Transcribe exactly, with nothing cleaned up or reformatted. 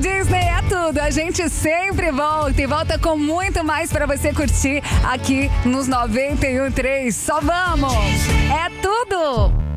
Disney é tudo. A gente sempre volta e volta com muito mais pra você curtir aqui nos noventa e um ponto três. Só vamos! É tudo!